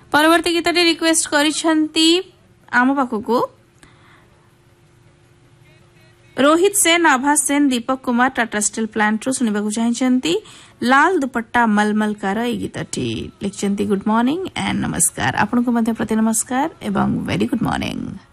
परवर्ती गीत रिक्वेस्ट करिसेंती आम पाखकू रोहित सेन, आभास सेन, दीपक कुमार टाटा स्टील प्लांट रु सुनिबाकू चाहिए लाल दुपट्टा मलमल car A गीतटी लिखिंट good morning and नमस्कार आपन को प्रति नमस्कार एवं वेरी गुड मॉर्निंग।